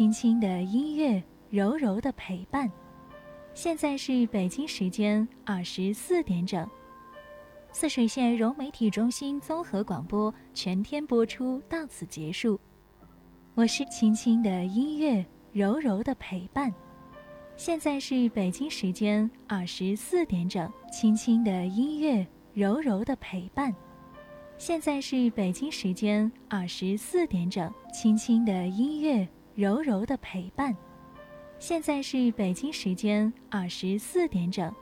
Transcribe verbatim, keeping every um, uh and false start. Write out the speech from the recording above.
轻轻的音乐，柔柔的陪伴。现在是北京时间二十四点整。泗水县融媒体中心综合广播全天播出到此结束。我是轻轻的音乐，柔柔的陪伴。现在是北京时间二十四点整，轻轻的音乐，柔柔的陪伴。现在是北京时间二十四点整，轻轻的音乐，柔柔的陪伴。现在是北京时间二十四点整。